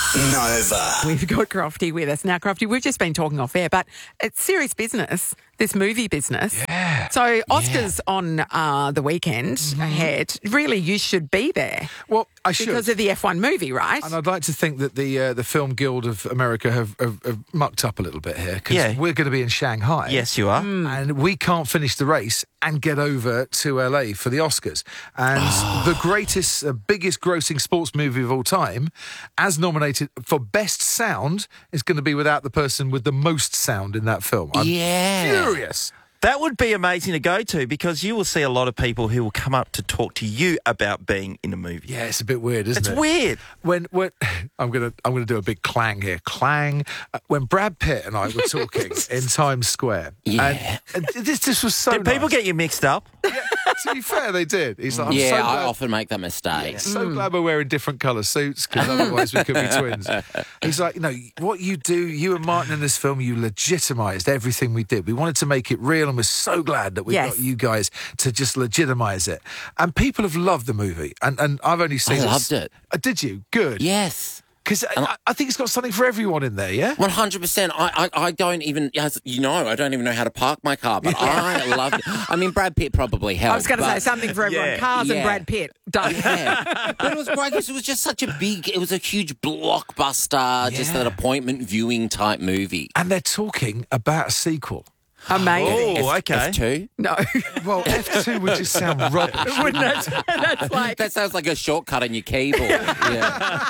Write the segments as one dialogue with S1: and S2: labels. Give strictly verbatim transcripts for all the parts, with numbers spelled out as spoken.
S1: Nova.
S2: We've got Crofty with us. Now, Crofty, we've just been talking off air, but it's serious business, this movie business.
S3: Yeah.
S2: So Oscars yeah. on uh, the weekend mm-hmm. ahead. Really, you should be there.
S3: Well, I should.
S2: Because of the F one movie, right?
S3: And I'd like to think that the uh, the Film Guild of America have, have, have mucked up a little bit here because
S4: Yeah.
S3: we're going to be in Shanghai.
S4: Yes, you are.
S3: And we can't finish the race and get over to L A for the Oscars. And the greatest, uh, biggest grossing sports movie of all time, as nominated for Best Sound, is going to be without the person with the most sound in that film. I'm
S4: Yeah.
S3: furious.
S4: That would be amazing to go to because you will see a lot of people who will come up to talk to you about being in a movie.
S3: Yeah, it's a bit weird, isn't
S4: It's
S3: it?
S4: weird.
S3: When when I'm gonna I'm gonna do a big clang here, clang. Uh, when Brad Pitt and I were talking in Times Square,
S4: Yeah.
S3: and, and this this was so.
S4: Did people
S3: nice.
S4: get you mixed up?
S3: Yeah, to be fair, they did. He's like, I'm
S5: yeah,
S3: so
S5: I
S3: glad,
S5: often make that mistake.
S3: so glad we're wearing different colour suits because otherwise we could be twins. He's like, you know, what you do, you and Martin in this film, you legitimised everything we did. We wanted to make it real, and we're so glad that we
S2: Yes.
S3: got you guys to just legitimise it. And people have loved the movie, and and I've only seen.
S5: I
S3: it.
S5: loved it.
S3: Uh, did you? Good.
S5: Yes.
S3: Because I, I think it's got something for everyone in there, yeah?
S5: one hundred percent. I, I, I don't even, as you know, I don't even know how to park my car, but I love it. I mean, Brad Pitt probably helped.
S2: I was going to
S5: but-
S2: say something for everyone.
S4: Yeah.
S2: Cars and
S5: Yeah.
S2: Brad Pitt. Done.
S5: Yeah. But it was great because it was just such a big, it was a huge blockbuster, just
S3: Yeah.
S5: an appointment viewing type movie.
S3: And they're talking about a sequel.
S2: Amazing.
S4: Oh, okay.
S5: F two?
S2: No.
S3: Well, F two would just sound rubbish.
S2: Wouldn't it? That's like...
S5: That sounds like a shortcut on your keyboard. yeah.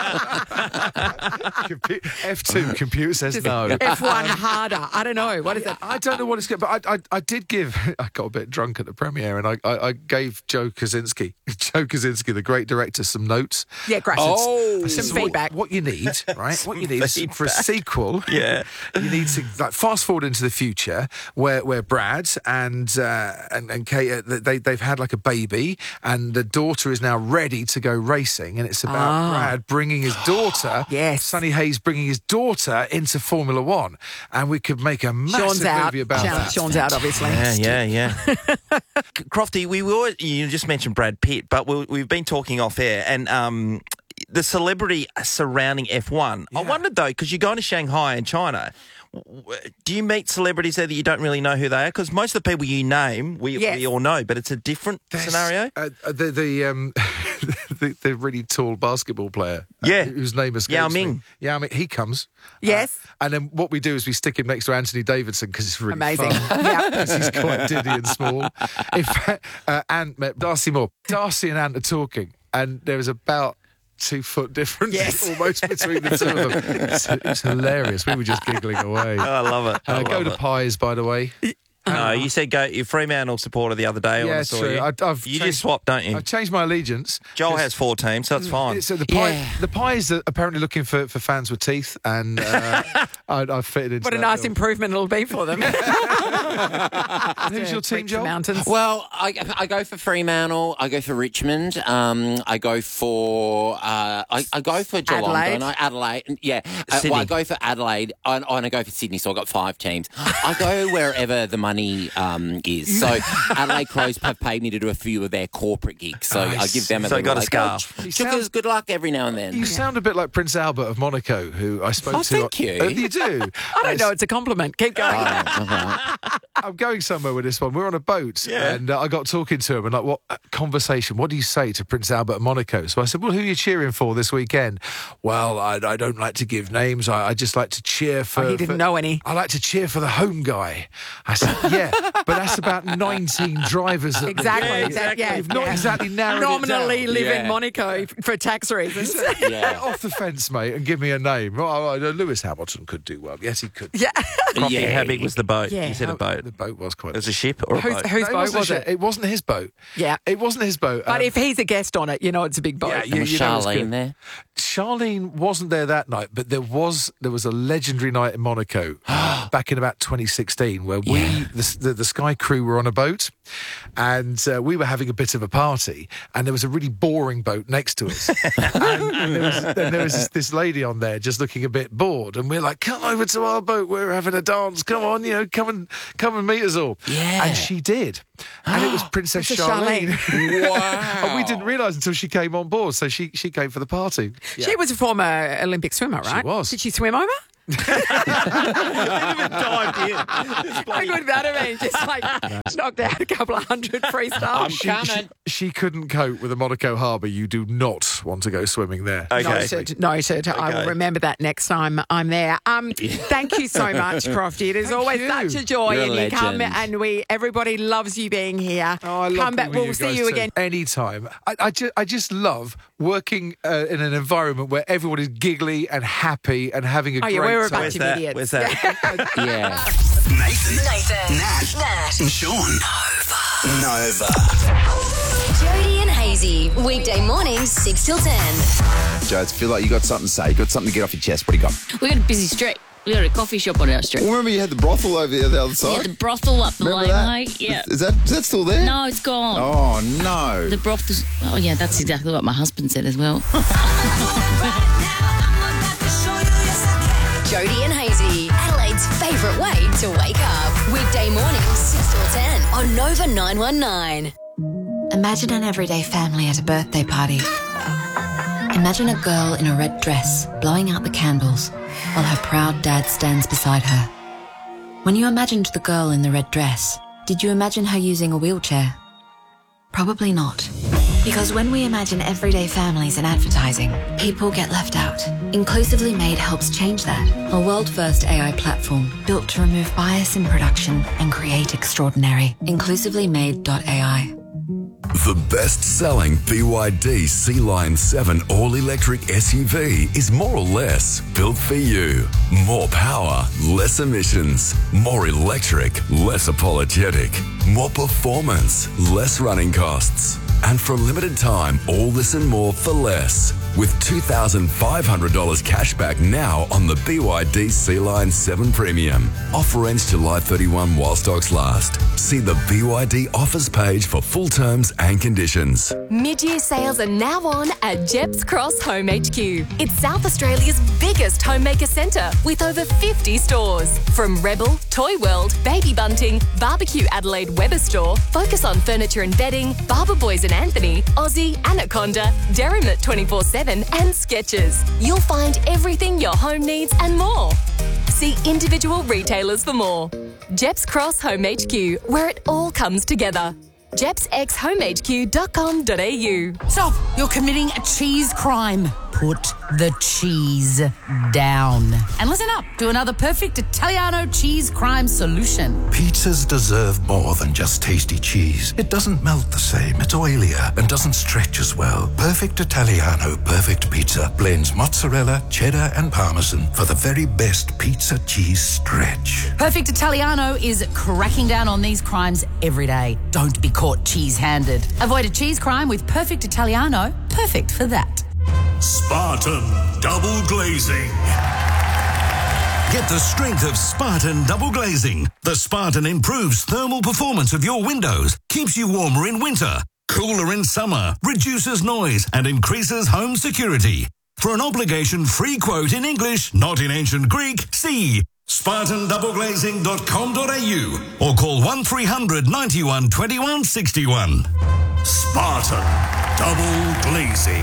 S3: Compu- F two, computer says no.
S2: F one harder. I don't know. What is it?
S3: I don't know what it's good, but I, I, I did give. I got a bit drunk at the premiere, and I, I, I gave Joe Kosinski, Joe Kosinski, the great director, some notes.
S2: Yeah, great.
S5: Oh.
S3: I said,
S2: Some
S3: "So what-
S2: feedback."
S3: What you need, right? What you need is for a sequel.
S4: Yeah.
S3: You need to like fast forward into the future, where where Brad and uh, and and Kate uh, they they've had like a baby, and the daughter is now ready to go racing, and it's about
S2: Ah.
S3: Brad bringing his daughter,
S2: Yes.
S3: Sonny Hayes bringing his daughter into Formula One, and we could make a massive
S2: Sean's out.
S3: movie about
S2: Sean-
S3: that.
S2: Sean's out, obviously.
S4: Yeah, yeah, yeah. Crofty, we were, you just mentioned Brad Pitt, but we, we've been talking off air, and um, the celebrity surrounding F one. I
S3: Yeah.
S4: wondered, though, because you're going to Shanghai and China, w- do you meet celebrities there that you don't really know who they are? Because most of the people you name, we,
S2: Yes.
S4: we all know, but it's a different
S3: There's,
S4: scenario.
S3: Uh, the the um the, the really tall basketball player, uh,
S4: Yeah.
S3: whose name escapes
S4: Yao
S3: me.
S4: Ming.
S3: Yao Ming. He comes.
S2: Yes.
S3: Uh, and then what we do is we stick him next to Anthony Davidson because it's really
S2: Amazing.
S3: fun.
S2: Yeah.
S3: Because he's quite diddy and small. In fact, uh, Ant met Darcy Moore. Darcy and Ant are talking, and there was about two foot difference
S2: Yes.
S3: almost between the two of them. It's, it's hilarious. We were just giggling away.
S4: Oh, I love it. I
S3: Uh,
S4: love
S3: go to
S4: it.
S3: Pies, by the way.
S4: No, you said go. You're Fremantle supporter the other day. when
S3: Yeah,
S4: I
S3: it's
S4: saw
S3: true.
S4: You,
S3: I- I've
S4: you
S3: changed-
S4: just swapped, don't you?
S3: I've changed my allegiance.
S4: Joel
S3: 'cause-
S4: has four teams, so that's fine.
S3: So the pie,
S5: Yeah.
S3: the pies are apparently looking for, for fans with teeth, and uh, I, I've fitted into
S2: What a
S3: that
S2: nice
S3: bill.
S2: improvement it'll be for them.
S3: Who's your team,
S2: Reach the
S3: Joel?
S2: mountains.
S5: Well, I, I go for Fremantle. I go for Richmond. Um, I go for uh, I, I go for Geelong.
S2: Adelaide.
S5: Don't I? Adelaide. Yeah. Uh, well,
S4: Sydney.
S5: I go for Adelaide. I, and I go for Sydney. So I got five teams. I go wherever the money um, is. So Adelaide Crows have paid me to do a few of their corporate gigs. So
S3: Nice.
S5: I give them a
S4: So you
S5: little,
S4: got a
S5: like,
S4: scarf.
S5: oh,
S3: You
S5: Chookers,
S3: sound-
S5: good luck every now and then.
S3: You sound a bit like Prince Albert of Monaco, who I spoke
S5: Oh,
S3: to.
S5: thank you.
S3: Uh, you do.
S2: I don't know. It's a compliment. Keep going.
S5: Oh, uh-huh.
S3: I'm going somewhere with this one. We're on a boat,
S4: Yeah.
S3: and uh, I got talking to him, and like, what uh, conversation? What do you say to Prince Albert of Monaco? So I said, well, who are you cheering for this weekend? Well, I, I don't like to give names. I, I just like to cheer for.
S2: Oh, he didn't
S3: for-
S2: know any.
S3: I like to cheer for the home guy. I said, yeah, but that's about nineteen drivers. At the
S2: Exactly.
S3: game.
S2: That- yeah,
S3: You've not
S2: yeah.
S3: exactly narrowed
S2: Nominally
S3: it down.
S2: live in
S5: Yeah.
S2: Monaco for tax reasons.
S3: Get
S5: Yeah.
S3: off the fence, mate, and give me a name. Oh, I know Lewis Hamilton could do well. Yes, he could.
S2: yeah.
S4: Crofty,
S5: Yeah.
S4: how big was the boat?
S2: Yeah.
S4: You said a boat.
S3: The boat was quite.
S4: It was a ship or a
S2: Who's-
S4: boat?
S2: whose
S3: No, it
S2: boat
S3: wasn't
S2: was
S3: a
S2: it?
S3: ship. It wasn't his boat.
S2: Yeah.
S3: It wasn't his boat.
S2: But
S3: Um,
S2: if he's a guest on it, you know it's a big boat.
S3: Yeah,
S5: And was
S3: you know it's
S5: Charlene
S3: good.
S5: there?
S3: Charlene wasn't there that night, but there was there was a legendary night in Monaco back in about twenty sixteen where we the, the, the Sky crew were on a boat, and uh, we were having a bit of a party, and there was a really boring boat next to us. and, and there was, and there was this, this lady on there just looking a bit bored, and we're like, come over to our boat, we're having a dance, come on, you know, come and come and meet us all.
S5: Yeah.
S3: And she did. And it was Princess
S2: Princess
S3: Charlene.
S2: Charlene.
S5: Wow.
S3: And we didn't realise until she came on board, so she, she came for the party. Yeah.
S2: She was a former Olympic swimmer, right?
S3: was.
S2: Did she swim over? How good would that have been? Just like knocked out a couple of hundred freestyle.
S5: I'm
S3: She,
S5: coming.
S3: she, she couldn't cope with the Monaco harbour. You do not want to go swimming there.
S4: Okay.
S2: Noted, noted. I will
S4: Okay.
S2: remember that next time I'm there. Um, thank you so much, Crofty. It is
S3: Thank
S2: always
S3: you.
S2: such a joy,
S5: You're a
S2: and you come
S5: legend.
S2: and we everybody loves you being here.
S3: Oh, I love
S2: come back.
S3: being with
S2: We'll
S3: you
S2: see
S3: guys
S2: you
S3: too.
S2: again.
S3: Anytime. I, I, just, I just love working uh, in an environment where everyone is giggly and happy and having a
S2: Oh
S3: great
S2: yeah, we're a
S3: time.
S2: bunch of
S4: that?
S2: idiots.
S4: Where's that?
S5: Yeah.
S1: Nathan,
S6: Nathan.
S1: Nat,
S6: Nat.
S1: and Sean. Nova.
S6: Jody and Hazy. Weekday mornings, six till ten.
S7: Jodes, feel like you got something to say. You got something to get off your chest. What do you got?
S8: We got a busy street. We got a coffee shop on our street.
S7: Well, remember you had the brothel over there the other
S8: Yeah,
S7: side?
S8: the brothel up the
S7: Remember
S8: laneway.
S7: that?
S8: Yeah.
S7: Is that, is that still there?
S8: No, it's gone.
S7: Oh, no.
S8: The brothel's... Oh, yeah, that's exactly what my husband said as well.
S6: Jody and Hazy. Adelaide's favourite way to wake up. Weekday mornings, six till ten on Nova nine one nine.
S9: Imagine an everyday family at a birthday party. Imagine a girl in a red dress blowing out the candles while her proud dad stands beside her. When you imagined the girl in the red dress, did you imagine her using a wheelchair? Probably not. Because when we imagine everyday families in advertising, people get left out. Inclusively Made helps change that. A world-first A I platform built to remove bias in production and create extraordinary. inclusively made dot A I.
S10: The best-selling B Y D Sea Lion seven all-electric S U V is more or less built for you. More power, less emissions. More electric, less apologetic. More performance, less running costs. And for a limited time, all this and more for less. With two thousand five hundred dollars cash back now on the B Y D Sea Lion seven Premium. Offer ends July thirty-first while stocks last. See the B Y D offers page for full terms and conditions.
S11: Mid-year sales are now on at Jeps Cross Home H Q. It's South Australia's biggest homemaker centre with over fifty stores. From Rebel, Toy World, Baby Bunting, Barbecue Adelaide Weber Store, Focus on Furniture and Bedding, Barber Boys and Anthony, Aussie, Anaconda, Derrimut twenty-four seven and Skechers. You'll find everything your home needs and more. See individual retailers for more. Jeps Cross Home H Q, where it all comes together. jeps x home h q dot com dot a u.
S12: Stop! You're committing a cheese crime. Put the cheese down. And listen up to another perfect Italiano cheese crime solution.
S13: Pizzas deserve more than just tasty cheese. It doesn't melt the same, it's oilier, and doesn't stretch as well. Perfect Italiano Perfect Pizza blends mozzarella, cheddar, and parmesan for the very best pizza cheese stretch.
S12: Perfect Italiano is cracking down on these crimes every day. Don't be caught cheese-handed. Avoid a cheese crime with Perfect Italiano. Perfect for that.
S14: Spartan Double Glazing. Get the strength of Spartan Double Glazing. The Spartan improves thermal performance of your windows, keeps you warmer in winter, cooler in summer, reduces noise, and increases home security. For an obligation-free quote in English, not in ancient Greek, see spartan double glazing dot com dot a u or call one three hundred ninety-one twenty-one sixty-one. Spartan Double Glazing.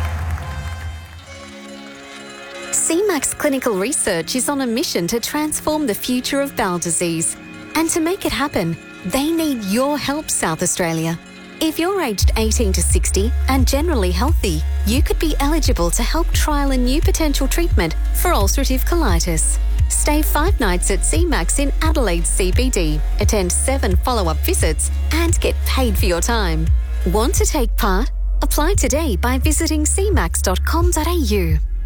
S11: C MAX Clinical Research is on a mission to transform the future of bowel disease. And to make it happen, they need your help, South Australia. If you're aged eighteen to sixty and generally healthy, you could be eligible to help trial a new potential treatment for ulcerative colitis. Stay five nights at C MAX in Adelaide C B D, attend seven follow-up visits, and get paid for your time. Want to take part? Apply today by visiting c max dot com dot a u.